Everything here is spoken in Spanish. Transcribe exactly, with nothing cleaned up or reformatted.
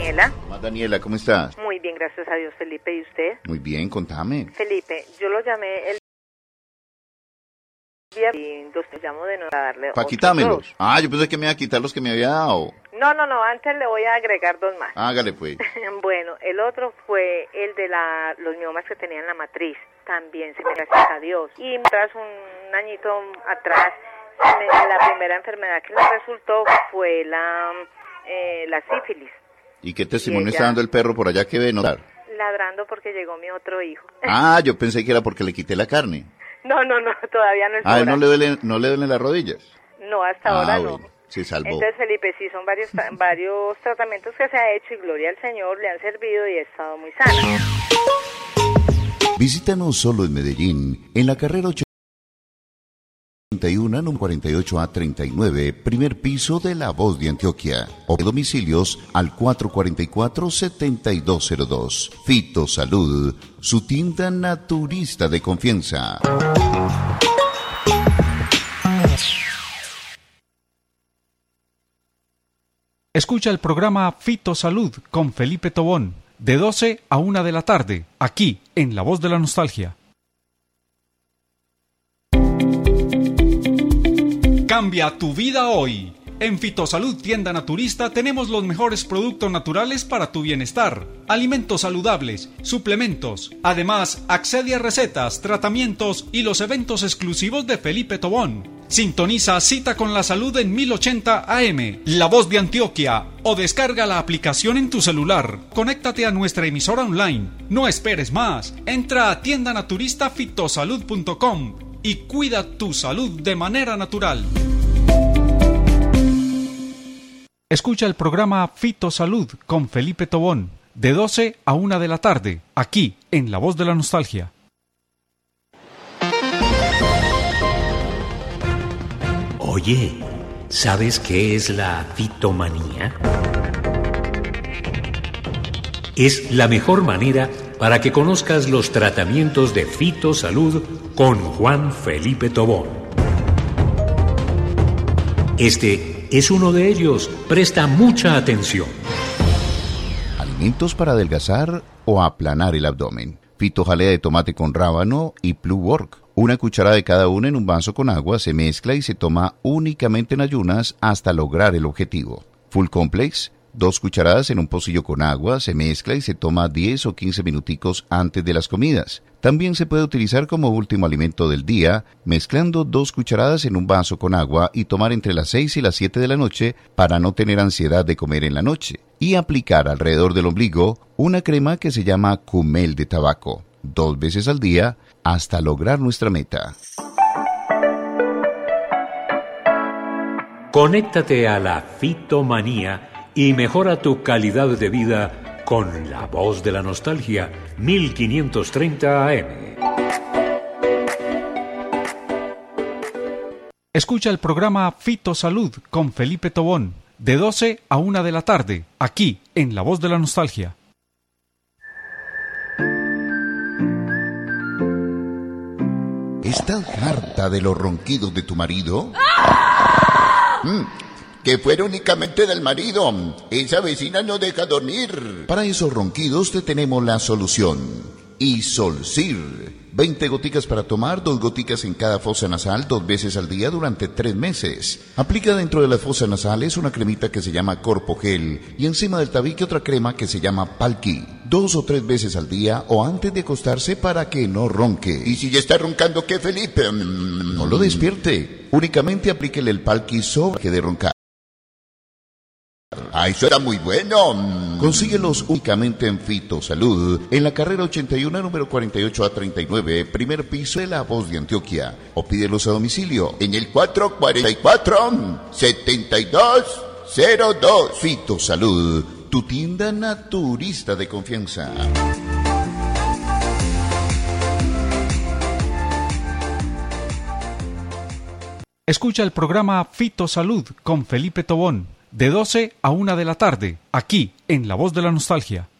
Daniela. Mamá Daniela, ¿cómo estás? Muy bien, gracias a Dios, Felipe. ¿Y usted? Muy bien, contame. Felipe, yo lo llamé el día y los llamo de nuevo a darle Pa' quitármelos. Ah, yo pensé que me iba a quitar los que me había dado. No, no, no, antes le voy a agregar dos más. Hágale pues. Bueno, el otro fue el de la los miomas que tenía en la matriz. También se me gracias a Dios. Y tras un añito atrás, me, la primera enfermedad que le resultó fue la, eh, la sífilis. ¿Y qué testimonio ella, está dando el perro por allá que ve notar? Ladrando porque llegó mi otro hijo. Ah, yo pensé que era porque le quité la carne. No, no, no, todavía no es Ah, hora. ¿no le duelen, no le duelen las rodillas? No, hasta ah, ahora bueno, no. Se salvó. Entonces, Felipe, sí, son varios varios tratamientos que se ha hecho y gloria al Señor, le han servido y he estado muy sana. Visítanos solo en Medellín, en la carrera ochenta y uno, número cuarenta y ocho A treinta y nueve, primer piso de La Voz de Antioquia. O domicilios al cuatro cuatro cuatro, siete dos cero dos. Fito Salud, su tienda naturista de confianza. Escucha el programa Fito Salud con Felipe Tobón, de doce a una de la tarde, aquí en La Voz de la Nostalgia. Cambia tu vida hoy. En Fitosalud Tienda Naturista tenemos los mejores productos naturales para tu bienestar. Alimentos saludables, suplementos. Además, accede a recetas, tratamientos y los eventos exclusivos de Felipe Tobón. Sintoniza Cita con la Salud en mil ochenta A M, La Voz de Antioquia, o descarga la aplicación en tu celular. Conéctate a nuestra emisora online. No esperes más. Entra a tienda naturista fitosalud punto com y cuida tu salud de manera natural. Escucha el programa Fito Salud con Felipe Tobón, de doce a una de la tarde, aquí en La Voz de la Nostalgia. Oye, ¿sabes qué es la fitomanía? Es la mejor manera para que conozcas los tratamientos de Fitosalud con Juan Felipe Tobón. Este es uno de ellos. Presta mucha atención. Alimentos para adelgazar o aplanar el abdomen. Fito jalea de tomate con rábano y Blue Work. Una cucharada de cada una en un vaso con agua se mezcla y se toma únicamente en ayunas hasta lograr el objetivo. Full Complex. Dos cucharadas en un pocillo con agua, se mezcla y se toma diez o quince minuticos antes de las comidas. También se puede utilizar como último alimento del día, mezclando dos cucharadas en un vaso con agua y tomar entre las seis y las siete de la noche para no tener ansiedad de comer en la noche. Y aplicar alrededor del ombligo una crema que se llama Cumel de tabaco, dos veces al día hasta lograr nuestra meta. Conéctate a la fitomanía y mejora tu calidad de vida con La Voz de la Nostalgia, mil quinientos treinta A M. Escucha el programa Fito Salud con Felipe Tobón, de doce a una de la tarde, aquí en La Voz de la Nostalgia. ¿Estás harta de los ronquidos de tu marido? Mm. Que fuera únicamente del marido. Esa vecina no deja dormir. Para esos ronquidos te tenemos la solución. Isolcir. veinte goticas para tomar, dos goticas en cada fosa nasal, dos veces al día durante tres meses. Aplica dentro de las fosas nasales una cremita que se llama Corpogel y encima del tabique otra crema que se llama Palki. Dos o tres veces al día o antes de acostarse para que no ronque. ¿Y si ya está roncando qué, Felipe? No lo despierte. Únicamente aplíquele el Palki sobre que de roncar. Ah, eso era muy bueno. Consíguelos únicamente en Fitosalud, en la carrera ochenta y uno, número cuarenta y ocho A treinta y nueve, primer piso de La Voz de Antioquia. O pídelos a domicilio en el cuatro cuatro cuatro, siete dos cero dos. Fitosalud, tu tienda naturista de confianza. Escucha el programa Fito Salud con Felipe Tobón, de doce a una de la tarde, aquí en La Voz de la Nostalgia.